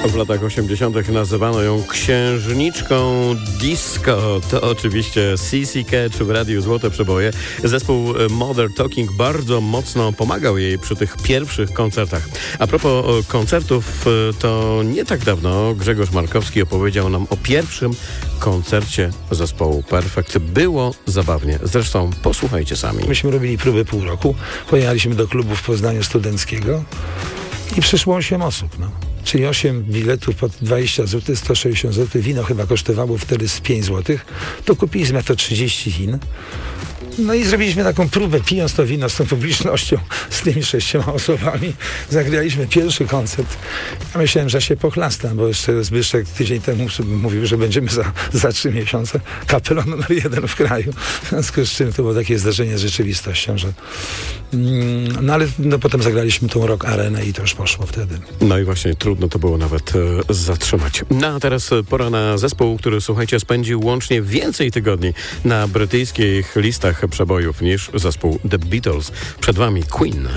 W latach 80. nazywano ją księżniczką disco. To oczywiście CC Catch w Radiu Złote Przeboje. Zespół Mother Talking bardzo mocno pomagał jej przy tych pierwszych koncertach. A propos koncertów, to nie tak dawno Grzegorz Markowski opowiedział nam o pierwszym koncercie zespołu Perfekt. Było zabawnie. Zresztą posłuchajcie sami. Myśmy robili próby pół roku. Pojechaliśmy do klubu w Poznaniu studenckiego i przyszło 8 osób, no. Czyli 8 biletów po 20 zł, 160 zł. Wino chyba kosztowało wtedy z 5 zł. To kupiliśmy to 30 win. No i zrobiliśmy taką próbę, pijąc to wino z tą publicznością, z tymi 6 osobami. Zagraliśmy pierwszy koncert. Ja myślałem, że się pochlastam, bo jeszcze Zbyszek tydzień temu mówił, że będziemy za 3 miesiące kapelą numer 1 w kraju. W związku z czym to było takie zdarzenie z rzeczywistością, że... No ale potem zagraliśmy tą Rock Arenę i to już poszło wtedy. No i właśnie trudno to było nawet zatrzymać. No a teraz pora na zespół, który, słuchajcie, spędził łącznie więcej tygodni na brytyjskich listach przebojów niż zespół The Beatles. Przed wami Queen.